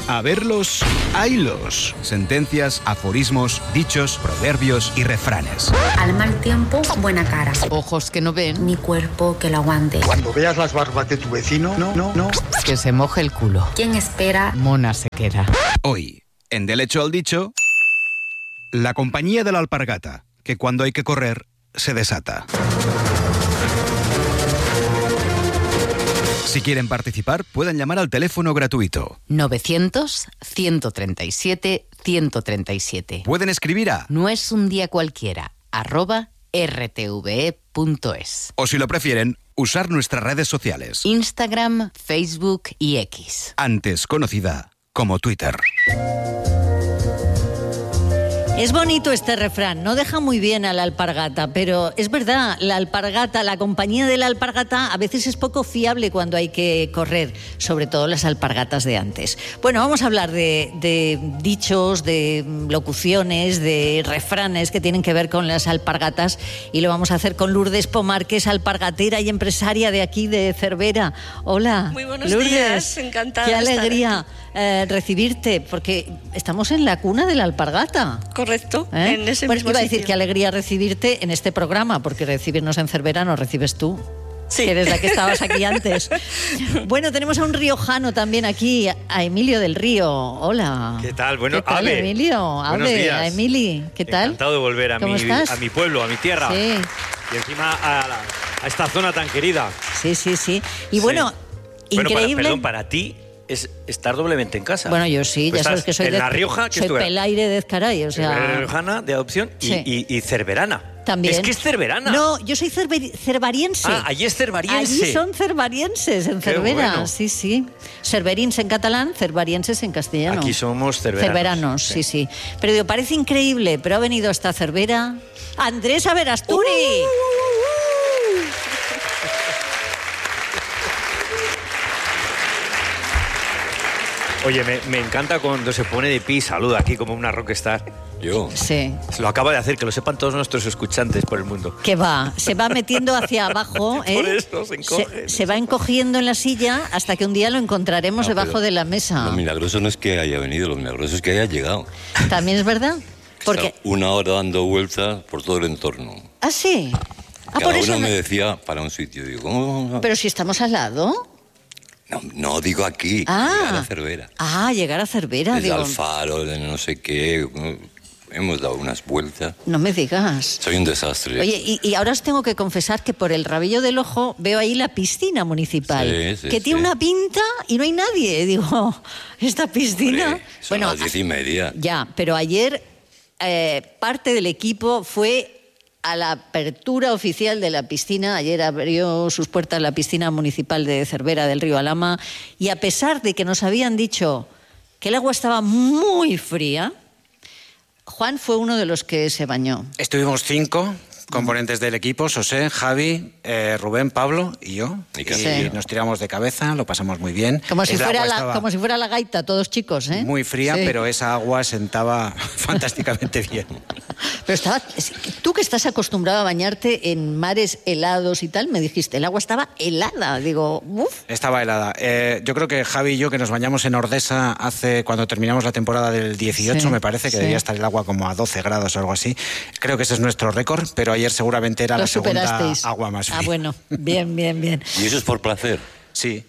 A verlos, haylos. Sentencias, aforismos, dichos, proverbios y refranes. Al mal tiempo, buena cara. Ojos que no ven, Ni cuerpo que lo aguante. Cuando veas las barbas de tu vecino, no. que se moje el culo. ¿Quién espera? Mona se queda. Hoy, en Del hecho al dicho, la compañía de la alpargata, que cuando hay que correr, se desata. Si quieren participar, pueden llamar al teléfono gratuito. 900-137-137. Pueden escribir a... No es un día cualquiera, @rtve.es. O si lo prefieren, usar nuestras redes sociales. Instagram, Facebook y X. Antes conocida como Twitter. Es bonito este refrán, no deja muy bien a la alpargata, pero es verdad, la alpargata, la compañía de la alpargata a veces es poco fiable cuando hay que correr, sobre todo las alpargatas de antes. Bueno, vamos a hablar de dichos, de locuciones, de refranes que tienen que ver con las alpargatas y lo vamos a hacer con Lourdes Pomar, que es alpargatera y empresaria de aquí de Cervera. Hola. Muy buenos Lourdes, días, encantada. Qué de estar alegría recibirte, porque estamos en la cuna de la alpargata. Correcto, ¿Eh? en ese Bueno, mismo iba a decir sitio. qué alegría recibirte en este programa, porque recibirnos en Cervera nos recibes tú. Sí. Que eres la que estabas aquí antes. Bueno, tenemos a un riojano también aquí, a Emilio del Río. Hola. ¿Qué tal? Bueno, ¿Qué tal, Ave? Emilio? Buenos Ave, días. a Emili. ¿Qué tal? Encantado de volver a ¿Cómo estás? mi pueblo, a mi tierra. Sí, Y encima a esta zona tan querida. sí. Y Sí. bueno, increíble. Para ti es estar doblemente en casa. Bueno, yo sí, Pues ya sabes estás que soy en de La Rioja, que soy estuve- pelaire de Ezcaray, o sea, Riojana de adopción Sí. y cerverana. también. Es que es cerverana. No, yo soy cervariense. Ah, allí es cervariense. Allí son cervarienses, en Qué Cervera, bueno. sí. Cerverins en catalán, cervarienses en castellano. Aquí somos cerveranos. Cerveranos, sí. Pero digo, parece increíble, pero ha venido hasta Cervera Andrés Averasturi. Oye, me encanta cuando se pone de pie y saluda aquí como una rockstar. Yo. Sí. Se lo acaba de hacer, que lo sepan todos nuestros escuchantes por el mundo. Que va, se va metiendo hacia abajo, ¿eh? Por eso se encoge. Se va encogiendo en la silla hasta que un día lo encontraremos No, debajo pero de la mesa. Lo milagroso no es que haya venido, lo milagroso es que haya llegado. También es verdad. Porque Está una hora dando vueltas por todo el entorno. ¿Ah, sí? Ah, Cada por eso uno me decía para un sitio. Digo, ¿cómo? Pero si estamos al lado. No digo aquí, llegar a Cervera. Ah, llegar a Cervera, Desde digo. Alfaro, de no sé qué. Hemos dado unas vueltas. No me digas. Soy un desastre. Oye, y ahora os tengo que confesar que por el rabillo del ojo veo ahí la piscina municipal, Sí, que tiene una pinta y no hay nadie. Digo, esta piscina... Hombre, son las 10:30. Ya, pero ayer parte del equipo fue a la apertura oficial de la piscina. Ayer abrió sus puertas la piscina municipal de Cervera del Río Alhama y a pesar de que nos habían dicho que el agua estaba muy fría, Juan fue uno de los que se bañó. Estuvimos 5 componentes del equipo, José, Javi, Rubén, Pablo y yo. Y Sí. nos tiramos de cabeza, lo pasamos muy bien. Como si, El fuera agua la, estaba como si fuera la gaita, todos chicos, ¿eh? muy fría, Sí. pero esa agua sentaba fantásticamente bien. Pero tú que estás acostumbrado a bañarte en mares helados y tal, me dijiste, el agua estaba helada. Digo, uff. Estaba helada. Yo creo que Javi y yo, que nos bañamos en Ordesa cuando terminamos la temporada del 18, Sí, me parece, que sí. debía estar el agua como a 12 grados o algo así. Creo que ese es nuestro récord, pero ayer seguramente era Lo la segunda superasteis. agua más fría. Ah, bueno, bien. ¿Y eso es por placer? Sí.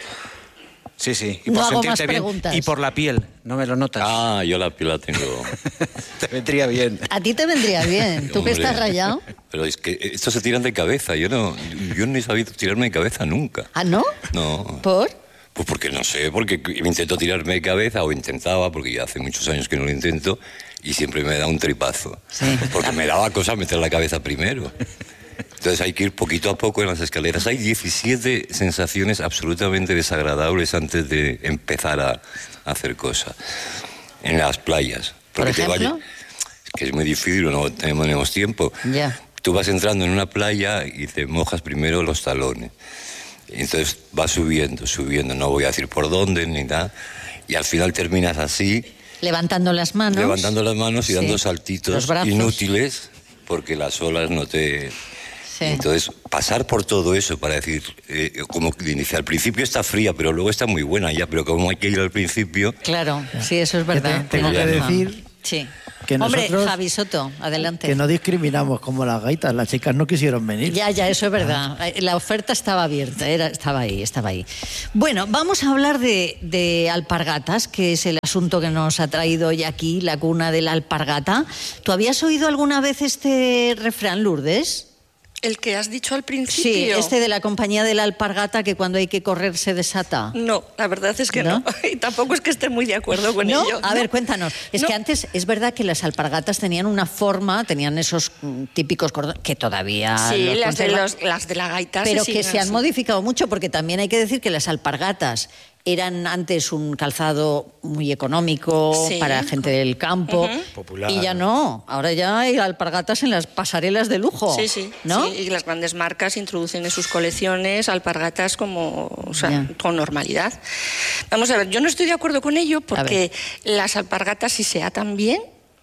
Sí. Y No por hago más sentirte bien. preguntas. Y por la piel, ¿no me lo notas? Ah, yo la piel la tengo. Te vendría bien. A ti te vendría bien. ¿Tú que Hombre. estás rayado? Pero es que estos se tiran de cabeza. Yo no he sabido tirarme de cabeza nunca. ¿Ah, no? No. ¿Por? Pues porque no sé, porque intento tirarme de cabeza, o intentaba, porque ya hace muchos años que no lo intento, y siempre me da un tripazo. Sí. Porque me daba cosa meter la cabeza primero. Entonces hay que ir poquito a poco en las escaleras. Hay 17 sensaciones absolutamente desagradables antes de empezar a hacer cosas. En las playas. ¿Por ejemplo? Es que es muy difícil, no tenemos tiempo. Ya. Tú vas entrando en una playa y te mojas primero los talones. Y entonces vas subiendo, no voy a decir por dónde ni nada. Y al final terminas así, Levantando las manos. levantando las manos y Sí. dando Los saltitos brazos. inútiles, porque las olas no te Sí. Entonces, pasar por todo eso para decir, como que dice, al principio está fría, pero luego está muy buena ya, pero como hay que ir al principio... Claro, sí, eso es verdad. Tengo que decir... Sí. Que Hombre, nosotros, Javi Soto, adelante. Que no discriminamos como las gaitas, las chicas no quisieron venir. Ya, eso es verdad. La oferta estaba abierta, estaba ahí. Bueno, vamos a hablar de alpargatas, que es el asunto que nos ha traído hoy aquí, la cuna de la alpargata. ¿Tú habías oído alguna vez este refrán, Lourdes? ¿El que has dicho al principio? Sí, de la compañía de la alpargata, que cuando hay que correr se desata. No, la verdad es que no. Y tampoco es que esté muy de acuerdo con ello. A ver, cuéntanos. Es que antes, es verdad que las alpargatas tenían una forma, tenían esos típicos cordones, que todavía... Sí, las de la gaita. Pero que se han modificado mucho, porque también hay que decir que las alpargatas eran antes un calzado muy económico para gente del campo. Popular. Y ya no. Ahora ya hay alpargatas en las pasarelas de lujo. Sí. ¿no? Sí, y las grandes marcas introducen en sus colecciones alpargatas con normalidad. Vamos a ver, yo no estoy de acuerdo con ello porque las alpargatas, si se atan bien,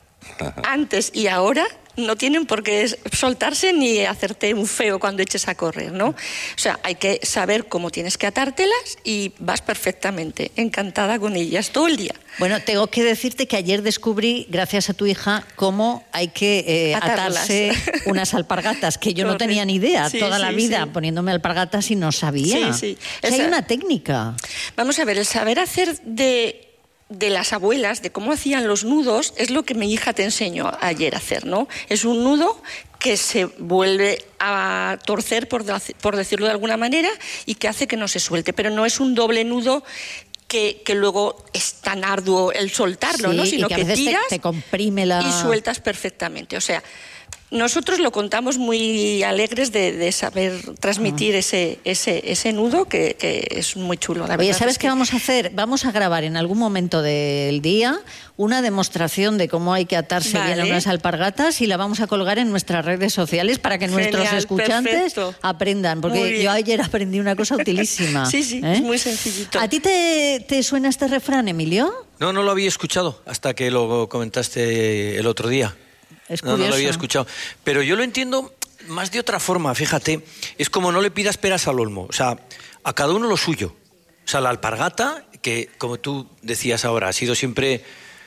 antes y ahora, no tienen por qué soltarse ni hacerte un feo cuando eches a correr, ¿no? O sea, hay que saber cómo tienes que atártelas y vas perfectamente, encantada con ellas todo el día. Bueno, tengo que decirte que ayer descubrí, gracias a tu hija, cómo hay que atarse unas alpargatas, que yo no tenía ni idea toda la vida poniéndome alpargatas y no sabía. Sí. Hay una técnica. Vamos a ver, el saber hacer de las abuelas, de cómo hacían los nudos, es lo que mi hija te enseñó ayer a hacer, ¿no? Es un nudo que se vuelve a torcer, por decirlo de alguna manera, y que hace que no se suelte, pero no es un doble nudo que luego es tan arduo el soltarlo, ¿no? Sino y que a veces tiras te comprime la... y sueltas perfectamente. O sea, nosotros lo contamos muy alegres de saber transmitir ese nudo que es muy chulo. La Oye, verdad ¿sabes es qué vamos a hacer? Vamos a grabar en algún momento del día una demostración de cómo hay que atarse bien a unas alpargatas y la vamos a colgar en nuestras redes sociales para que nuestros escuchantes aprendan. Porque yo ayer aprendí una cosa utilísima. Sí, es muy sencillito. ¿A ti te suena este refrán, Emilio? No lo había escuchado hasta que lo comentaste el otro día. No lo había escuchado. Pero yo lo entiendo más de otra forma, fíjate. Es como no le pidas peras al olmo. O sea, a cada uno lo suyo. O sea, la alpargata, que como tú decías ahora, ha sido siempre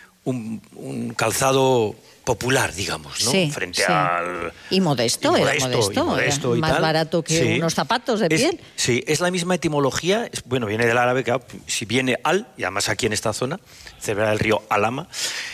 un calzado popular, digamos, ¿no? Frente al... Y modesto, y más tal. barato que unos zapatos de piel. Sí, es la misma etimología. Viene del árabe, que si viene y además aquí en esta zona, cerca del río Alama,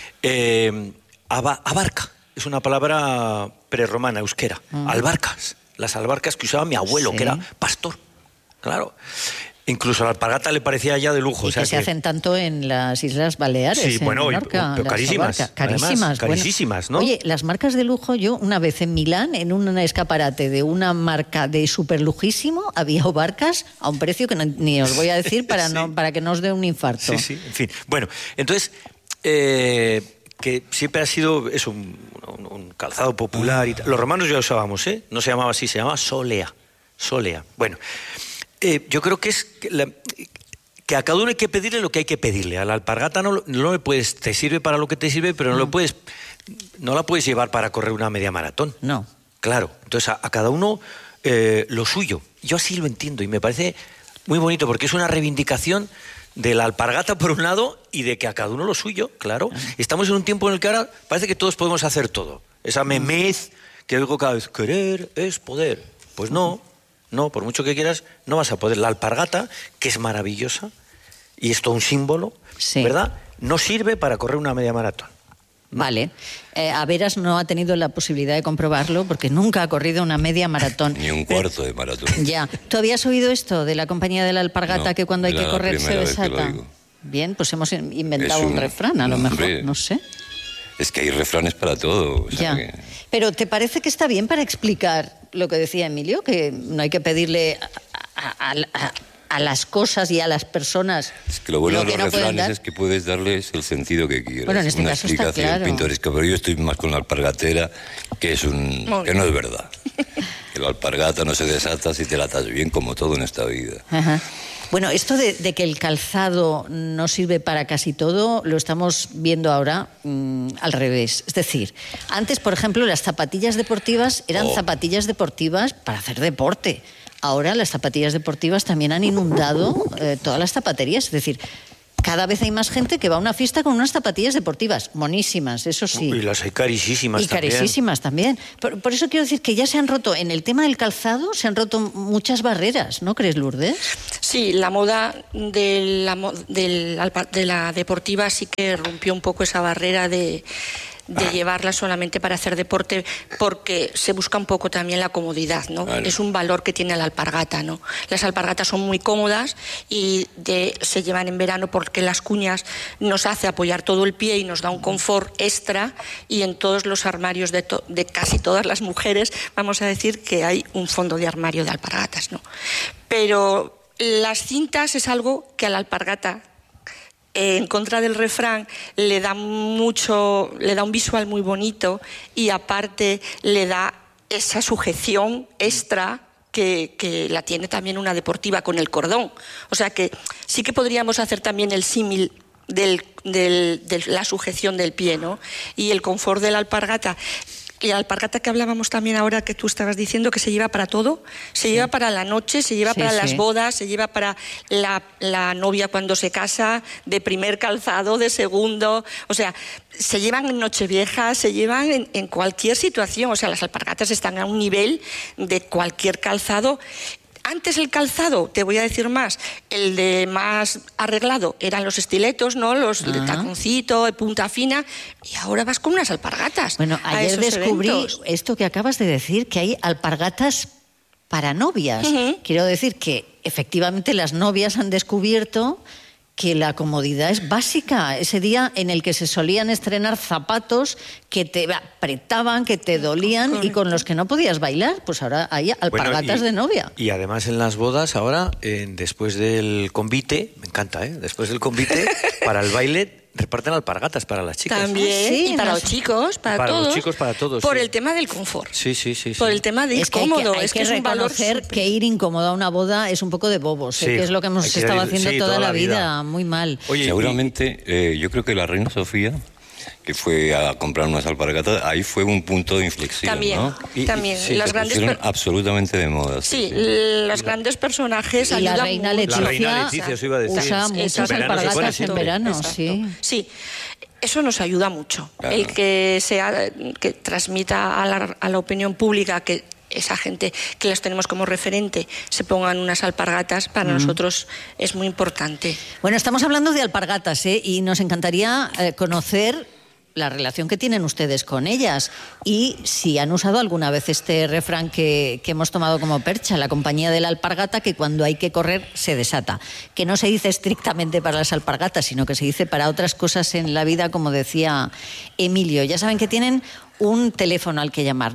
abarca. Es una palabra prerromana, euskera. Albarcas. Las albarcas que usaba mi abuelo, que era pastor. Claro. Incluso a la alpargata le parecía ya de lujo. Y que se hacen tanto en las Islas Baleares. Sí, bueno, Menorca, pero carísimas. Carísimas. Carísimas, ¿no? Oye, las marcas de lujo, yo una vez en Milán, en un escaparate de una marca de superlujísimo, había barcas a un precio que ni os voy a decir para que no os dé un infarto. Sí, en fin. Bueno, entonces... que siempre ha sido un calzado popular. Los romanos ya lo usábamos, no se llamaba así, se llamaba solea. Bueno, yo creo que es que a cada uno hay que pedirle lo que hay que pedirle. A la alpargata no le puedes, te sirve para lo que te sirve, pero no la puedes llevar para correr una media maratón. No. Claro, entonces a cada uno lo suyo. Yo así lo entiendo y me parece muy bonito porque es una reivindicación de la alpargata por un lado y de que a cada uno lo suyo, claro. Estamos en un tiempo en el que ahora parece que todos podemos hacer todo. Esa memez que oigo cada vez, querer es poder. Pues no, por mucho que quieras, no vas a poder. La alpargata, que es maravillosa y es todo un símbolo, ¿verdad? No sirve para correr una media maratón. Vale. Averas no ha tenido la posibilidad de comprobarlo porque nunca ha corrido una media maratón. Ni un cuarto de maratón. Ya. ¿Tú habías oído esto de la compañía de la alpargata, que cuando hay que correr se desata? Bien, pues hemos inventado un refrán, a lo mejor, no sé. Es que hay refranes para todo. O sea que... Pero ¿te parece que está bien para explicar lo que decía Emilio? Que no hay que pedirle a las cosas y a las personas. Es que lo bueno de los refranes es que puedes darles el sentido que quieras. Bueno, en este una caso explicación está claro. pintoresca, pero yo estoy más con la alpargatera, que que no es verdad. Que la alpargata no se desata si te la atas bien, como todo en esta vida. Ajá. Bueno, esto de que el calzado no sirve para casi todo, lo estamos viendo ahora al revés. Es decir, antes, por ejemplo, las zapatillas deportivas eran zapatillas deportivas para hacer deporte. Ahora las zapatillas deportivas también han inundado todas las zapaterías. Es decir, cada vez hay más gente que va a una fiesta con unas zapatillas deportivas, monísimas, eso sí. Y las hay carísimas también. Y carísimas también. Por eso quiero decir que ya se han roto, en el tema del calzado, se han roto muchas barreras, ¿no crees, Lourdes? Sí, la moda de la deportiva sí que rompió un poco esa barrera de llevarla solamente para hacer deporte, porque se busca un poco también la comodidad, ¿no? Vale. Es un valor que tiene la alpargata, ¿no? Las alpargatas son muy cómodas y se llevan en verano porque las cuñas nos hace apoyar todo el pie y nos da un confort extra, y en todos los armarios de casi todas las mujeres vamos a decir que hay un fondo de armario de alpargatas, ¿no? Pero las cintas es algo que a la alpargata, en contra del refrán, le da un visual muy bonito, y aparte le da esa sujeción extra que la tiene también una deportiva con el cordón. O sea que sí que podríamos hacer también el símil de la sujeción del pie, ¿no? Y el confort de la alpargata. Y la alpargata que hablábamos también ahora, que tú estabas diciendo, que se lleva para todo, se lleva para la noche, se lleva para las bodas, se lleva para la novia cuando se casa, de primer calzado, de segundo, o sea, se llevan en Nochevieja, se llevan en cualquier situación, o sea, las alpargatas están a un nivel de cualquier calzado. Antes el calzado, te voy a decir más, el de más arreglado eran los estiletos, ¿no? Los de taconcito, de punta fina, y ahora vas con unas alpargatas. Bueno, ayer descubrí esto que acabas de decir, que hay alpargatas para novias. Quiero decir que efectivamente las novias han descubierto que la comodidad es básica. Ese día en el que se solían estrenar zapatos que te apretaban, que te dolían y con los que no podías bailar, pues ahora hay alpargatas de novia. Y además en las bodas ahora, después del convite, me encanta, después del convite, para el baile reparten alpargatas para las chicas. También, y para los chicos, para todos. Los chicos, para todos. Por el tema del confort. Sí. Por el tema de ir cómodo. Hay que reconocer que ir incómodo a una boda es un poco de bobos, que es lo que hemos estado haciendo toda la vida. Muy mal. Oye, seguramente, yo creo que la reina Sofía, que fue a comprar unas alpargatas, ahí fue un punto de inflexión, también, ¿no? También. Las grandes absolutamente de moda. Sí, los grandes personajes ayudan. La reina Leticia os iba a decir. usa muchas alpargatas en verano, sí. Eso nos ayuda mucho. Claro. El que transmita a la opinión pública que esa gente que las tenemos como referente se pongan unas alpargatas, para nosotros es muy importante. Bueno, estamos hablando de alpargatas, y nos encantaría conocer la relación que tienen ustedes con ellas y si han usado alguna vez este refrán que hemos tomado como percha, la compañía de la alpargata, que cuando hay que correr se desata, que no se dice estrictamente para las alpargatas, sino que se dice para otras cosas en la vida, como decía Emilio. Ya saben que tienen un teléfono al que llamar,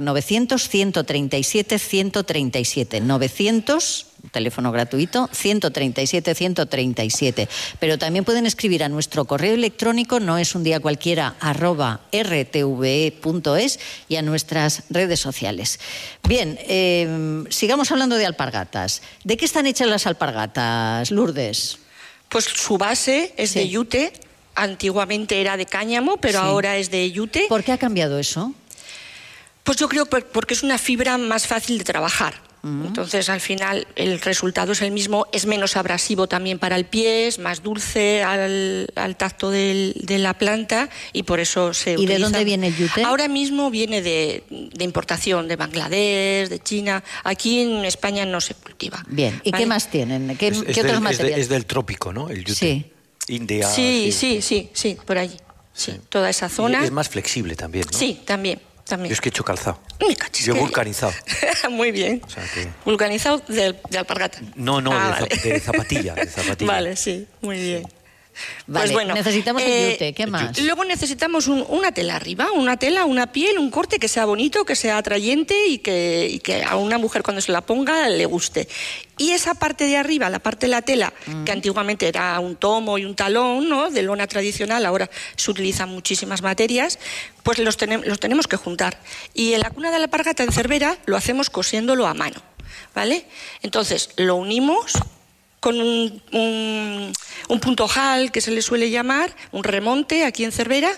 900-137-137, 900, teléfono gratuito, 137-137. Pero también pueden escribir a nuestro correo electrónico, noesundiacualquiera @rtve.es, y a nuestras redes sociales. Bien, sigamos hablando de alpargatas. ¿De qué están hechas las alpargatas, Lourdes? Pues su base es de yute. Antiguamente era de cáñamo, pero ahora es de yute. ¿Por qué ha cambiado eso? Pues yo creo porque es una fibra más fácil de trabajar. Entonces, al final, el resultado es el mismo. Es menos abrasivo también para el pie, es más dulce al tacto de la planta, y por eso se utiliza. ¿Y de dónde viene el yute? Ahora mismo viene de importación, de Bangladesh, de China. Aquí en España no se cultiva. Bien. ¿Y qué más tienen? ¿Qué otros materiales? Es del trópico, ¿no? El yute. Sí. India. Sí, por allí. Sí, toda esa zona. Y es más flexible también, ¿no? Sí, también. Yo es que he hecho calzado. Yo vulcanizado. Muy bien. O sea que... Vulcanizado de alpargata. No, de zapatilla. Vale, sí, muy bien. Vale, pues bueno, necesitamos el yute, ¿qué más? Luego necesitamos una tela arriba, una tela, una piel, un corte que sea bonito, que sea atrayente y que a una mujer cuando se la ponga le guste. Y esa parte de arriba, la parte de la tela, que antiguamente era un tomo y un talón, ¿no?, de lona tradicional, ahora se utilizan muchísimas materias, pues los tenemos que juntar. Y en la cuna de la alpargata en Cervera lo hacemos cosiéndolo a mano, ¿vale? Entonces lo unimos con un punto HAL, que se le suele llamar, un remonte aquí en Cervera,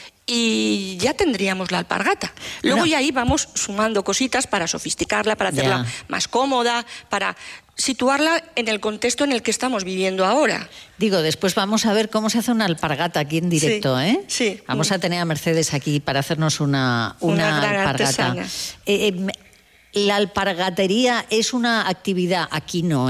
y ya tendríamos la alpargata. Luego ya ahí vamos sumando cositas para sofisticarla, para hacerla más cómoda, para situarla en el contexto en el que estamos viviendo ahora. Digo, después vamos a ver cómo se hace una alpargata aquí en directo, ¿eh? Sí. Vamos a tener a Mercedes aquí para hacernos una gran alpargata. La alpargatería es una actividad, aquí no,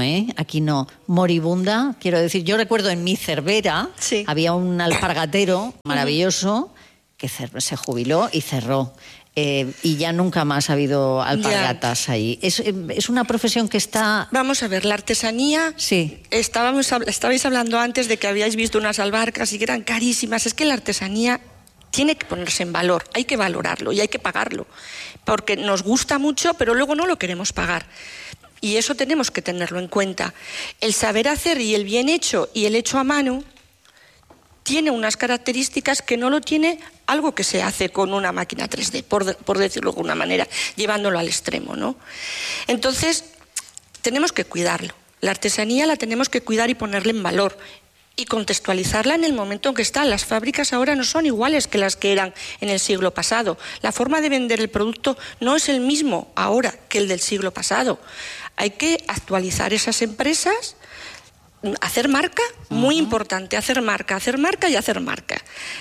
moribunda. Quiero decir, yo recuerdo en mi Cervera, había un alpargatero maravilloso que se jubiló y cerró. Y ya nunca más ha habido alpargatas ahí. Es una profesión que está... Vamos a ver, la artesanía... Sí. Estabais hablando antes de que habíais visto unas albarcas y que eran carísimas. Es que la artesanía tiene que ponerse en valor, hay que valorarlo y hay que pagarlo. Porque nos gusta mucho, pero luego no lo queremos pagar. Y eso tenemos que tenerlo en cuenta. El saber hacer y el bien hecho y el hecho a mano tiene unas características que no lo tiene algo que se hace con una máquina 3D, por decirlo de alguna manera, llevándolo al extremo, ¿no? Entonces, tenemos que cuidarlo. La artesanía la tenemos que cuidar y ponerle en valor y contextualizarla en el momento en que está. Las fábricas ahora no son iguales que las que eran en el siglo pasado. La forma de vender el producto no es el mismo ahora que el del siglo pasado. Hay que actualizar esas empresas, hacer marca, muy importante, hacer marca y hacer marca.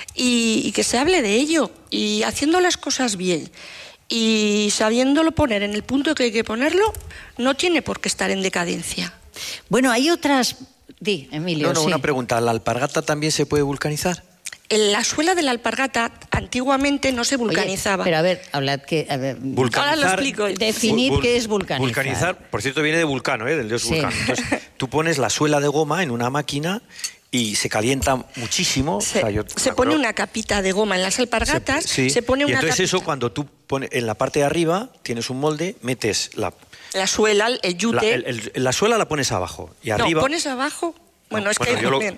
Y que se hable de ello, y haciendo las cosas bien, y sabiéndolo poner en el punto que hay que ponerlo, no tiene por qué estar en decadencia. Bueno, hay otras... Di, Emilio. No, una pregunta. ¿La alpargata también se puede vulcanizar? La suela de la alpargata antiguamente no se vulcanizaba. Oye, pero a ver, hablad que... Ahora lo explico. Definid qué es vulcanizar. Vulcanizar, por cierto, viene de Vulcano, del dios Vulcano. Entonces, tú pones la suela de goma en una máquina y se calienta muchísimo. Se pone una capita de goma en las alpargatas, se pone una entonces capita. Eso, cuando tú pones en la parte de arriba, tienes un molde, metes la suela, el yute. La suela la pones abajo y arriba... No, pones abajo... Bueno, es que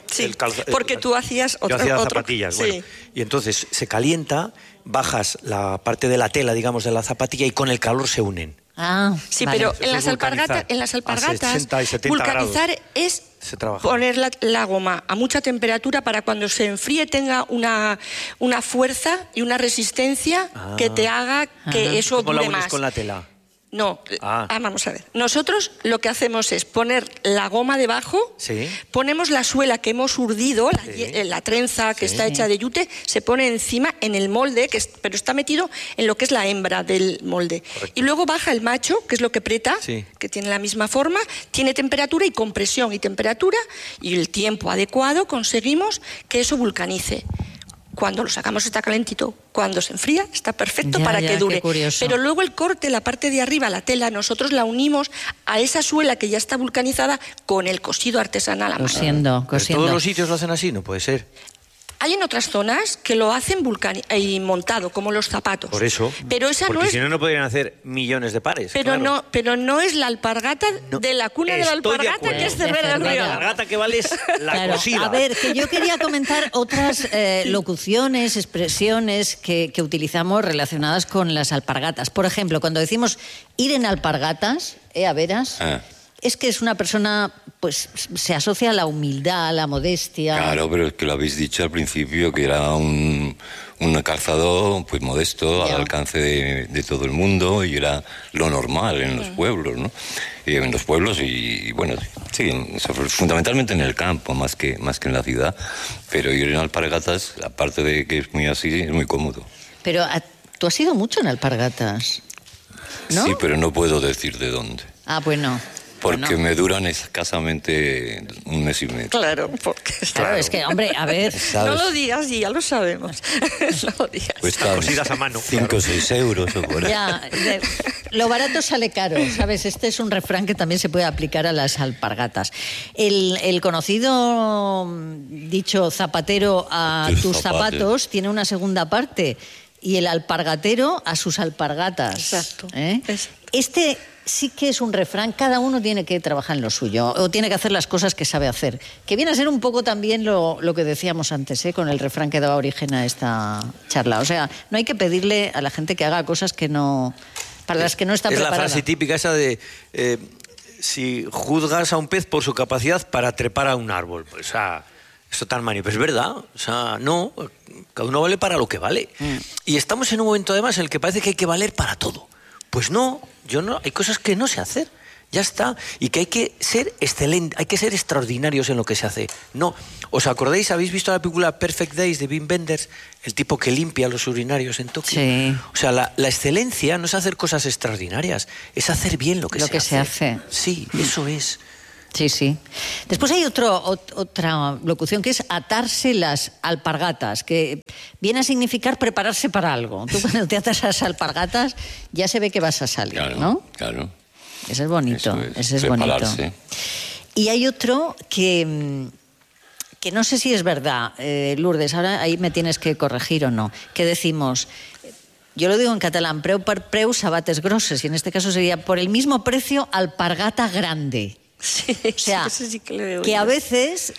porque tú hacías yo hacía zapatillas, bueno. Y entonces se calienta, bajas la parte de la tela, digamos, de la zapatilla y con el calor se unen. Sí, vale. Pero en las alpargatas, vulcanizar es poner la goma a mucha temperatura para cuando se enfríe tenga una fuerza y una resistencia que te haga que eso dure más. ¿Cómo la unes con la tela? No, vamos a ver. Nosotros lo que hacemos es poner la goma debajo, ponemos la suela que hemos urdido, la trenza que está hecha de yute, se pone encima en el molde, pero está metido en lo que es la hembra del molde. Correcto. Y luego baja el macho, que es lo que preta, que tiene la misma forma, tiene temperatura y compresión y temperatura, y el tiempo adecuado conseguimos que eso vulcanice. Cuando lo sacamos está calentito, cuando se enfría está perfecto para que dure. Pero luego el corte, la parte de arriba, la tela, nosotros la unimos a esa suela que ya está vulcanizada con el cosido artesanal a mano. Cosiendo. ¿Todos los sitios lo hacen así? No puede ser. Hay en otras zonas que lo hacen y montado, como los zapatos. Por eso. Pero esa porque no si no podrían hacer millones de pares. Pero no es la alpargata de la cuna de la alpargata, que es Cervera del Río. La alpargata que vale es la cosida. A ver, que yo quería comentar otras locuciones, expresiones que utilizamos relacionadas con las alpargatas. Por ejemplo, cuando decimos ir en alpargatas, a veras... Es que es una persona, pues se asocia a la humildad, a la modestia. Claro, pero es que lo habéis dicho al principio, que era un calzado pues modesto, al alcance de todo el mundo, y era lo normal en los pueblos, ¿no? En los pueblos y bueno, sí, fundamentalmente en el campo, más que en la ciudad. Pero ir en alpargatas, aparte de que es muy así, es muy cómodo. Pero tú has ido mucho en alpargatas, ¿no? Sí, pero no puedo decir de dónde. Bueno. Porque me duran escasamente un mes y medio. Claro, porque... Claro, es que, hombre, a ver... No lo digas, ya lo sabemos. No lo digas. Cuestan cosidas a mano. 5 o 6 euros o por ahí. Lo barato sale caro, ¿sabes? Este es un refrán que también se puede aplicar a las alpargatas. El conocido dicho zapatero a tus zapatos tiene una segunda parte, y el alpargatero a sus alpargatas. Exacto. Este sí que es un refrán, cada uno tiene que trabajar en lo suyo, o tiene que hacer las cosas que sabe hacer, que viene a ser un poco también lo que decíamos antes, con el refrán que daba origen a esta charla. O sea, no hay que pedirle a la gente que haga cosas que no, para las que no está preparada. Es la frase típica esa de si juzgas a un pez por su capacidad para trepar a un árbol. O sea, esto tan manio, pero es verdad. O sea, no, cada uno vale para lo que vale. Y estamos en un momento además en el que parece que hay que valer para todo. Pues no, hay cosas que no sé hacer. Ya está. Y que hay que ser excelente, hay que ser extraordinarios en lo que se hace. No. ¿Os acordáis? ¿Habéis visto la película Perfect Days de Wim Wenders? El tipo que limpia los urinarios en Tokio. Sí. O sea, la excelencia no es hacer cosas extraordinarias, es hacer bien lo que se hace. Sí, eso es. Sí, sí. Después hay otra locución que es atarse las alpargatas, que viene a significar prepararse para algo. Tú cuando te atas las alpargatas ya se ve que vas a salir, claro, ¿no? Claro. Ese es bonito, ese es bonito. Y hay otro que no sé si es verdad, Lourdes, ahora ahí me tienes que corregir o no, que decimos, yo lo digo en catalán, preu per preu, sabates grosses, y en este caso sería por el mismo precio, alpargata grande. Sí, o sea, eso sí que, lo veo que yo. a veces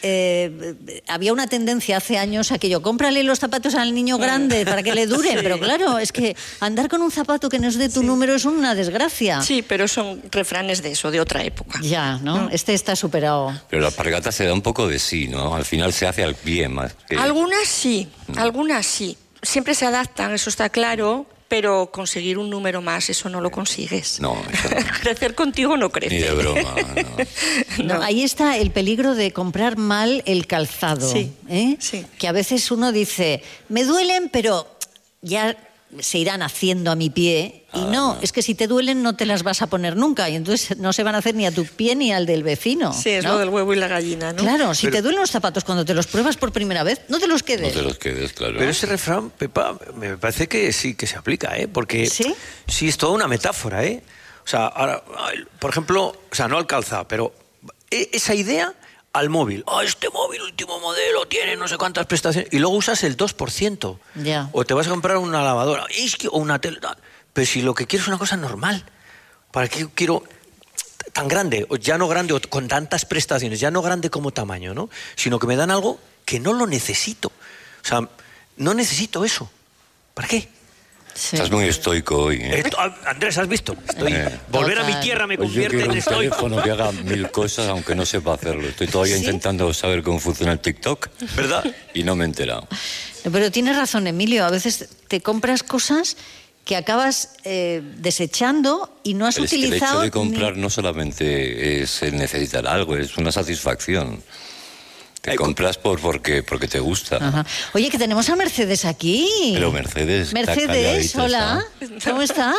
había una tendencia hace años a que yo cómprale los zapatos al niño grande para que le duren, Sí. pero claro, es que andar con un zapato que no es de tu número es una desgracia. Sí, pero son refranes de eso, de otra época. Ya, ¿no? Este está superado. Pero la alpargata se da un poco de sí, ¿no? Al final se hace al pie más que... Algunas sí, algunas sí. Siempre se adaptan, eso está claro, pero conseguir un número más, eso no lo consigues. No, eso no. Crecer contigo no crece. Ni de broma, no. No, ahí está el peligro de comprar mal el calzado. Sí, ¿eh? sí. Que a veces uno dice, me duelen, pero ya se irán haciendo a mi pie. Y no, es que si te duelen no te las vas a poner nunca. Y entonces no se van a hacer ni a tu pie ni al del vecino. Sí, es ¿no? lo del huevo y la gallina, ¿no? Claro, si te duelen los zapatos cuando te los pruebas por primera vez, no te los quedes. No te los quedes, claro. Pero ese refrán, Pepa, me parece que sí que se aplica, ¿eh? Porque ¿Sí? Es toda una metáfora, ¿eh? O sea, ahora, por ejemplo, o sea, no al calzado, pero esa idea al móvil. Este móvil último modelo tiene no sé cuántas prestaciones. Y luego usas el 2%. Ya. O te vas a comprar una lavadora o una tele. Pero si lo que quiero es una cosa normal. ¿Para qué quiero tan grande? O ya no grande, o con tantas prestaciones. Ya no grande como tamaño, ¿no? Sino que me dan algo que no lo necesito. O sea, no necesito eso. ¿Para qué? Sí. Estás muy estoico hoy, ¿eh? Andrés, ¿has visto? Volver a mi tierra me Pues yo convierte quiero en un estoico. teléfono que haga 1000 cosas, aunque no sepa hacerlo. Estoy todavía ¿Sí? intentando saber cómo funciona el TikTok. ¿Verdad? Y no me he enterado. Pero tienes razón, Emilio. A veces te compras cosas que acabas desechando y no has Pero es que el utilizado... hecho de comprar no solamente es el necesitar algo, es una satisfacción. Te compras porque te gusta. Ajá. Oye, que tenemos a Mercedes aquí. Pero Mercedes está Mercedes, calladita, hola. ¿Cómo está?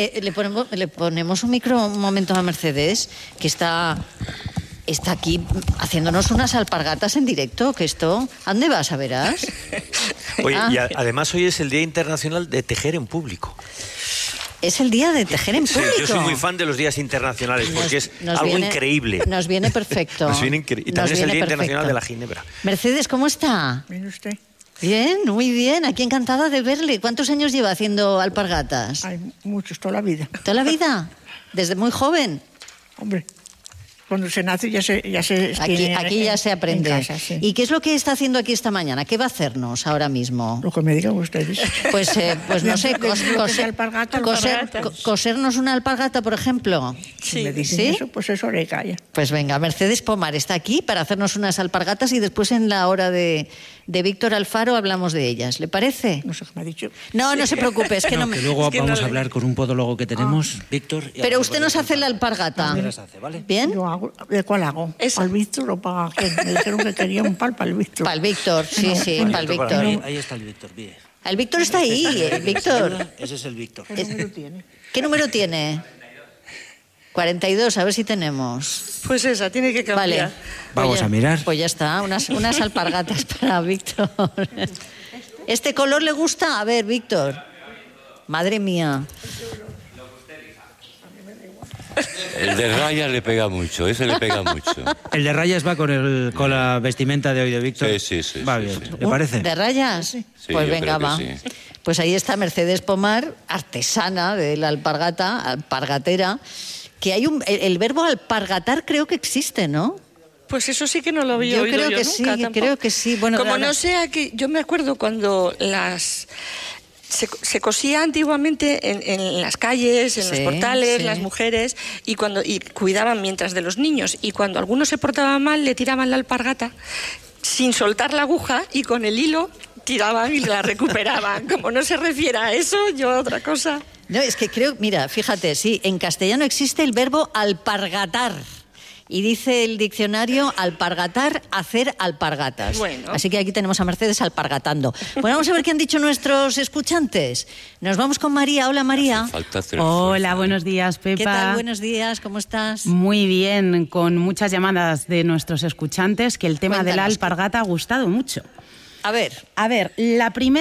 Le ponemos un micro un momento a Mercedes, que está aquí haciéndonos unas alpargatas en directo. Que esto, ¿a dónde vas? ¿A verás? Oye, y además hoy es el Día Internacional de Tejer en Público. Es el día de tejer en Sí, público. yo soy muy fan de los días internacionales porque es algo increíble. Nos viene perfecto. Nos viene y también es el Día Internacional de la Ginebra. Mercedes, ¿cómo está? ¿Viene usted? Bien, muy bien. Aquí encantada de verle. ¿Cuántos años lleva haciendo alpargatas? Hay muchos, toda la vida. ¿Toda la vida? ¿Desde muy joven? Hombre, cuando se nace ya se Aquí ya se aprende. En casa, sí. ¿Y qué es lo que está haciendo aquí esta mañana? ¿Qué va a hacernos ahora mismo? Lo que me digan ustedes. Pues no sé, Alpargatas. cosernos una alpargata, por ejemplo. Si me dicen ¿Sí? eso, pues eso le calla. Pues venga, Mercedes Pomar está aquí para hacernos unas alpargatas y después en la hora de Víctor Alfaro hablamos de ellas. ¿Le parece? No sé qué me ha dicho. No se preocupe, es que no me... Que luego vamos a hablar con un podólogo que tenemos, Víctor. y Pero a- usted nos hace la alpargata. Me las hace, ¿vale? ¿Bien? Yo hago, ¿de cuál hago? Esa. ¿Para el Víctor o para quién? Me dijeron que quería un pal para el Víctor. Para el Víctor, sí, para el Víctor. Ahí está el Víctor, bien. El Víctor está ahí, Víctor. Ese es el Víctor. ¿Qué número tiene? ¿Qué número tiene? 42, a ver si tenemos. Pues esa, tiene que cambiar. Vale. Vamos a mirar. Pues ya está, unas alpargatas para Víctor. ¿Este color le gusta? A ver, Víctor. Madre mía. El de rayas le pega mucho, ese le pega mucho. El de rayas va con la vestimenta de hoy de Víctor. Sí. Va bien, ¿le parece? ¿De rayas? Pues yo venga, creo que va. sí. Pues ahí está Mercedes Pomar, artesana de la alpargatera, que hay el verbo alpargatar creo que existe, ¿no? Pues eso sí que no lo había Yo oído creo yo que nunca, sí, tampoco. creo que sí. Bueno, Como ahora- no sea que yo me acuerdo cuando las Se cosía antiguamente en las calles, en los portales, las mujeres, y cuidaban mientras de los niños. Y cuando alguno se portaba mal, le tiraban la alpargata sin soltar la aguja y con el hilo tiraban y la recuperaban. Como no se refiera a eso, yo a otra cosa. No, es que creo, mira, fíjate, sí, en castellano existe el verbo alpargatar. Y dice el diccionario, alpargatar, hacer alpargatas. Bueno. Así que aquí tenemos a Mercedes alpargatando. Bueno, vamos a ver qué han dicho nuestros escuchantes. Nos vamos con María. Hola, María. Hola, buenos días, Pepa. ¿Qué tal? Buenos días, ¿cómo estás? Muy bien, con muchas llamadas de nuestros escuchantes, que el tema de la Cuéntanos. alpargata ha gustado mucho. A ver, la primera...